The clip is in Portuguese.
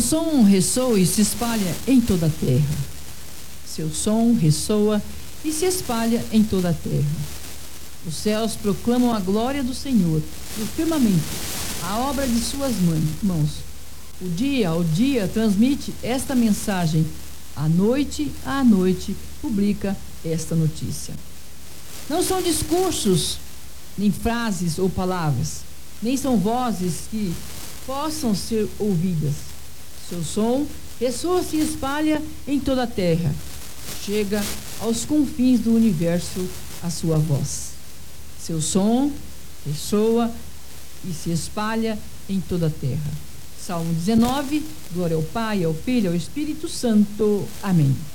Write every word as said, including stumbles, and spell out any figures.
som ressoa e se espalha em toda a terra. Seu som ressoa e se espalha em toda a terra. Os céus proclamam a glória do Senhor, e o firmamento, a obra de suas mãos. O dia ao dia transmite esta mensagem, a noite à noite publica esta notícia. Não são discursos, nem frases ou palavras, nem são vozes que possam ser ouvidas. Seu som ressoa e se espalha em toda a terra. Chega aos confins do universo a sua voz. Seu som ressoa e se espalha em toda a terra. Salmo dezenove, glória ao Pai, ao Filho e ao Espírito Santo. Amém.